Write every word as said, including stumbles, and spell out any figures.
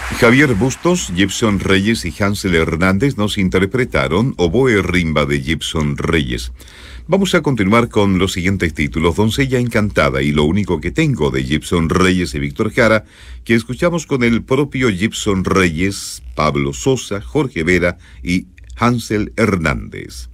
Javier Bustos, Gibson Reyes y Hansel Hernández nos interpretaron Oboe Rimba de Gibson Reyes. Vamos a continuar con los siguientes títulos: Doncella Encantada y Lo Único que Tengo de Gibson Reyes y Víctor Jara, que escuchamos con el propio Gibson Reyes, Pablo Sosa, Jorge Vera y Hansel Hernández.